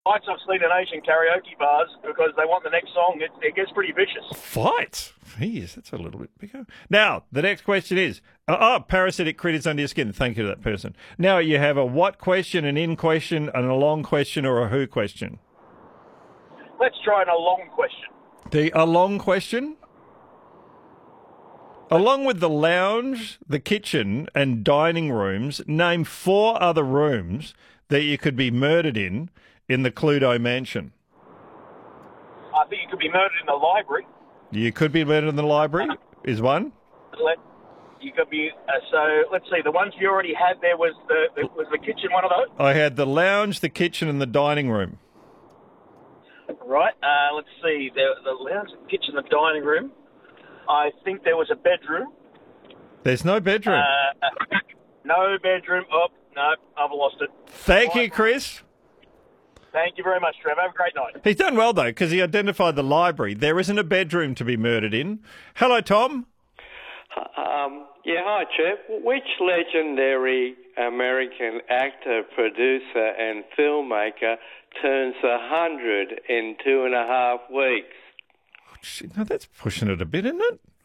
Fights I've seen in Asian karaoke bars because they want the next song. It gets pretty vicious. Fight? Jeez, that's a little bit bigger. Now, the next question is, parasitic critters under your skin. Thank you to that person. Now you have a what question, an in question, an a long question, or a who question. Let's try an a long question. A long question? Along with the lounge, the kitchen, and dining rooms, name 4 other rooms that you could be murdered in the Cluedo mansion. I think you could be murdered in the library. You could be murdered in the library, is one. You could be. So let's see. The ones you already had there was the kitchen. One of those. I had the lounge, the kitchen, and the dining room. Right. Let's see. The lounge, the kitchen, the dining room. I think there was a bedroom. There's no bedroom. No bedroom. Oh, no, I've lost it. Thank you, Chris. Thank you very much, Trev. Have a great night. He's done well, though, because he identified the library. There isn't a bedroom to be murdered in. Hello, Tom. Yeah, hi, Trev. Which legendary American actor, producer, and filmmaker turns 100 in 2.5 weeks? Now, that's pushing it a bit, isn't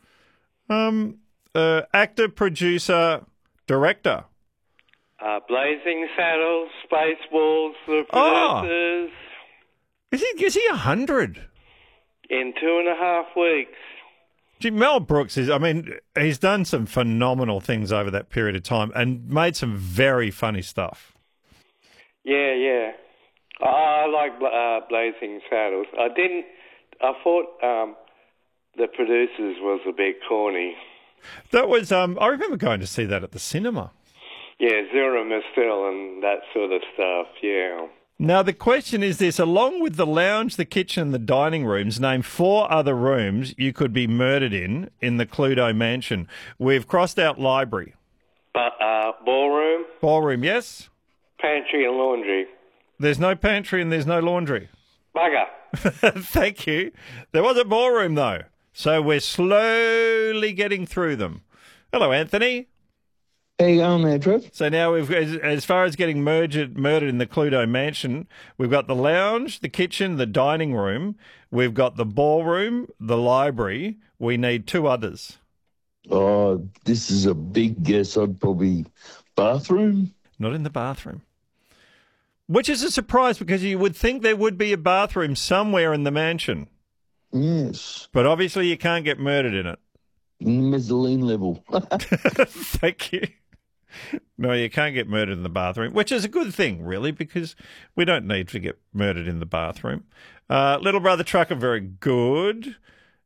it? Actor, producer, director. Blazing Saddles, Spaceballs, the producers. Is he 100? In 2.5 weeks. Gee, Mel Brooks he's done some phenomenal things over that period of time and made some very funny stuff. Yeah. I like Blazing Saddles. I thought the producers was a bit corny. That was, I remember going to see that at the cinema. Yeah, Zero Mistel and that sort of stuff, yeah. Now, the question is this. Along with the lounge, the kitchen, and the dining rooms, name 4 other rooms you could be murdered in the Cluedo mansion. We've crossed out library. Ballroom? Ballroom, yes. Pantry and laundry. There's no pantry and there's no laundry. Bugger. Thank you. There was a ballroom, though. So we're slowly getting through them. Hello, Anthony. How you going there, Trev? So now as far as getting murdered in the Cluedo mansion, we've got the lounge, the kitchen, the dining room. We've got the ballroom, the library. We need 2 others. Oh, this is a big guess. I'd probably bathroom. Not in the bathroom. Which is a surprise because you would think there would be a bathroom somewhere in the mansion. Yes. But obviously you can't get murdered in it. Mezzanine level. Thank you. No, you can't get murdered in the bathroom, which is a good thing, really, because we don't need to get murdered in the bathroom. Little Brother Trucker, very good.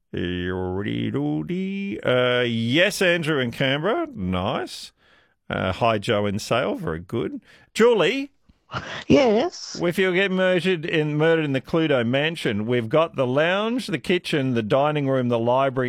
Yes, Andrew in Canberra, nice. Hi, Joe in Sale, very good. Julie. Yes. If you get murdered in the Cluedo mansion, we've got the lounge, the kitchen, the dining room, the library,